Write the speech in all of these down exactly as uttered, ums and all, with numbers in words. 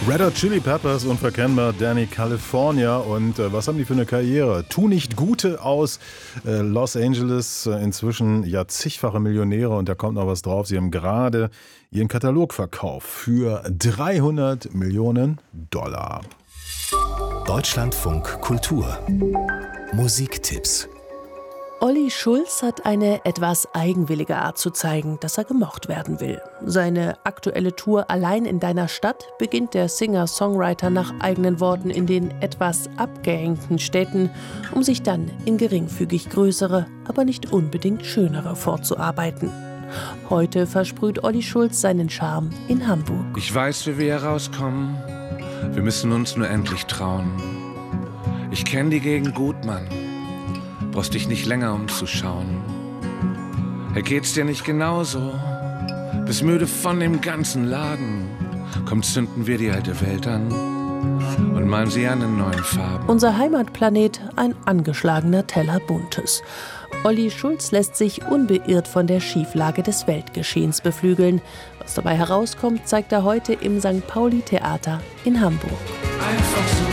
Red Hot Chili Peppers, unverkennbar, Danny California. Und äh, was haben die für eine Karriere? Tu nicht Gute aus äh, Los Angeles, äh, inzwischen ja zigfache Millionäre, und da kommt noch was drauf. Sie haben gerade ihren Katalogverkauf für dreihundert Millionen Dollar. Deutschlandfunk Kultur Musiktipps. Olli Schulz hat eine etwas eigenwillige Art zu zeigen, dass er gemocht werden will. Seine aktuelle Tour Allein in deiner Stadt beginnt der Singer-Songwriter nach eigenen Worten in den etwas abgehängten Städten, um sich dann in geringfügig größere, aber nicht unbedingt schönere vorzuarbeiten. Heute versprüht Olli Schulz seinen Charme in Hamburg. Ich weiß, wie wir hier rauskommen. Wir müssen uns nur endlich trauen. Ich kenn die Gegend gut, Mann. Brauchst dich nicht länger umzuschauen. Hey, geht's dir nicht genauso? Bist müde von dem ganzen Laden. Komm, zünden wir die alte Welt an und malen sie an in neuen Farben. Unser Heimatplanet, ein angeschlagener Teller Buntes. Olli Schulz lässt sich unbeirrt von der Schieflage des Weltgeschehens beflügeln. Was dabei herauskommt, zeigt er heute im Sankt Pauli Theater in Hamburg. Einfach so.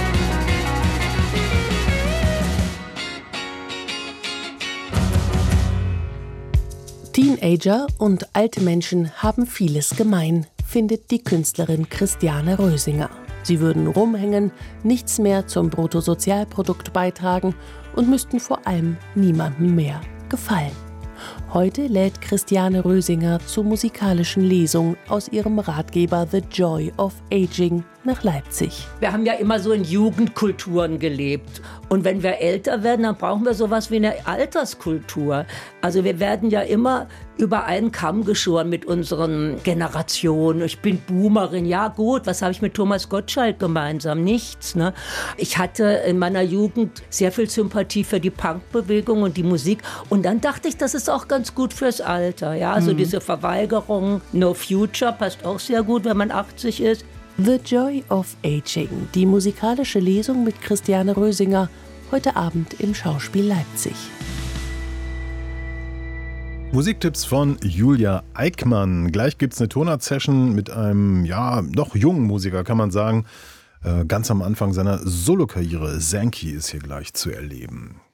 Teenager und alte Menschen haben vieles gemein, findet die Künstlerin Christiane Rösinger. Sie würden rumhängen, nichts mehr zum Bruttosozialprodukt beitragen und müssten vor allem niemandem mehr gefallen. Heute lädt Christiane Rösinger zur musikalischen Lesung aus ihrem Ratgeber The Joy of Aging nach Leipzig. Wir haben ja immer so in Jugendkulturen gelebt. Und wenn wir älter werden, dann brauchen wir sowas wie eine Alterskultur. Also wir werden ja immer über einen Kamm geschoren mit unseren Generationen. Ich bin Boomerin. Ja gut, was habe ich mit Thomas Gottschalk gemeinsam? Nichts. Ne? Ich hatte in meiner Jugend sehr viel Sympathie für die Punkbewegung und die Musik. Und dann dachte ich, das ist auch ganz gut fürs Alter. Ja? Also mhm. diese Verweigerung, No Future, passt auch sehr gut, wenn man achtzig ist. The Joy of Aging, die musikalische Lesung mit Christiane Rösinger, heute Abend im Schauspiel Leipzig. Musiktipps von Julia Eickmann. Gleich gibt es eine Tonart-Session mit einem, ja, noch jungen Musiker, kann man sagen. Äh, ganz am Anfang seiner Solokarriere. Zanky ist hier gleich zu erleben.